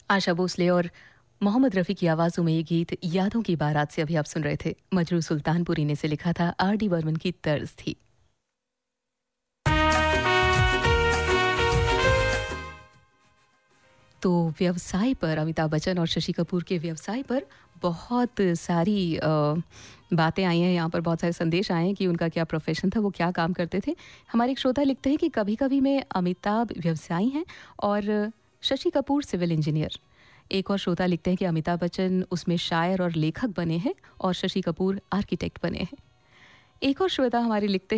आशा भोसले और मोहम्मद रफ़ी की आवाज़ों में ये गीत यादों की बारात से अभी आप सुन रहे थे। मजरू सुल्तानपुरी ने इसे लिखा था, आर डी बर्मन की तर्ज थी। तो व्यवसाय पर अमिताभ बच्चन और शशि कपूर के व्यवसाय पर बहुत सारी बातें आई हैं, यहाँ पर बहुत सारे संदेश आए हैं कि उनका क्या प्रोफ़ेशन था, वो क्या काम करते थे। हमारे एक श्रोता लिखते हैं कि कभी-कभी में अमिताभ व्यवसायी हैं और शशि कपूर सिविल इंजीनियर। एक और श्रोता लिखते हैं कि अमिताभ बच्चन उसमें शायर और लेखक बने हैं और शशि कपूर आर्किटेक्ट बने हैं। एक और श्रोता हमारे लिखते